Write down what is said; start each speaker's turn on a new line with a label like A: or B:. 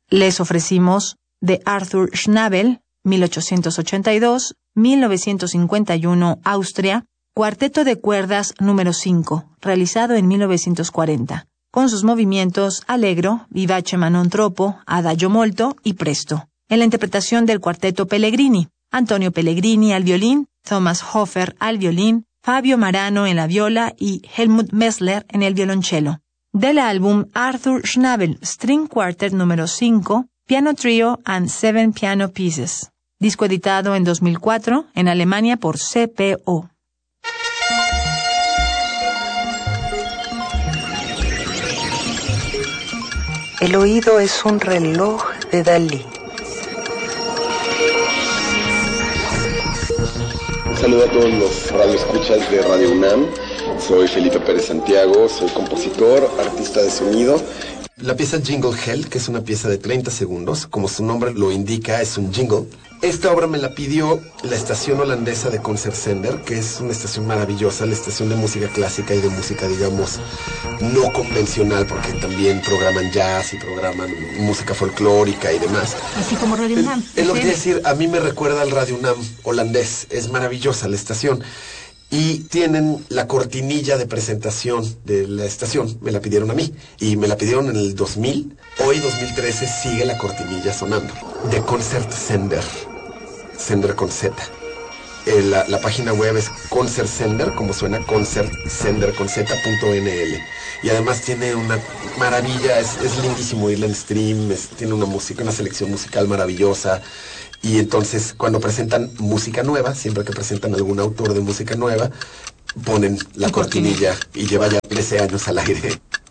A: Les ofrecimos de Arthur Schnabel, 1882-1951, Austria, Cuarteto de cuerdas número 5, realizado en 1940, con sus movimientos allegro, vivace ma non troppo, adagio molto y presto, en la interpretación del Cuarteto Pellegrini, Antonio Pellegrini al violín, Thomas Hofer al violín, Fabio Marano en la viola y Helmut Messler en el violonchelo. Del álbum Arthur Schnabel String Quartet número 5, Piano Trio and 7 Piano Pieces, disco editado en 2004 en Alemania por CPO.
B: El oído es un reloj de Dalí.
C: Un saludo a todos los radioescuchas de Radio UNAM. Soy Felipe Pérez Santiago, soy compositor, artista de sonido.
D: La pieza Jingle Hell, que es una pieza de 30 segundos, como su nombre lo indica, es un jingle. Esta obra me la pidió la estación holandesa de Concertzender, que es una estación maravillosa, la estación de música clásica y de música, digamos, no convencional, porque también programan jazz y programan música folclórica y demás.
A: Así como Radio UNAM.
D: Es lo que quiero decir, a mí me recuerda al Radio UNAM holandés, es maravillosa la estación. Y tienen la cortinilla de presentación de la estación, me la pidieron a mí, y me la pidieron en el 2000, hoy 2013 sigue la cortinilla sonando, de Concertzender, Sender con Z. La página web es Concertzender, como suena, Concertzender con Z.nl. Y además tiene una maravilla, es lindísimo irla en stream, tiene una música, una selección musical maravillosa. Y entonces, cuando presentan música nueva, siempre que presentan algún autor de música nueva, ponen la cortinilla y lleva ya 13 años al aire.